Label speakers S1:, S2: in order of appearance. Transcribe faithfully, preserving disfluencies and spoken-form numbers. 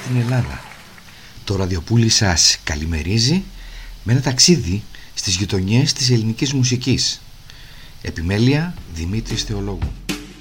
S1: στην Ελλάδα. Το ραδιοπούλι σας καλημερίζει με ένα ταξίδι στις γειτονιές της ελληνικής μουσικής. Επιμέλεια Δημήτρης Θεολόγου.